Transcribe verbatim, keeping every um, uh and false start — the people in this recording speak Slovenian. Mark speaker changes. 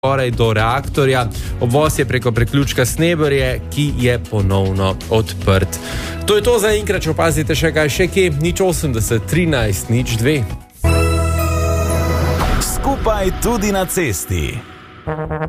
Speaker 1: skoraj do reaktorja. Obvoz je preko priključka Sneberje, ki je ponovno odprt. To je to za enkrat, če opazite še kaj, še kje, nič osemdeset, trinajst, nič dve.
Speaker 2: Skupaj tudi na cesti.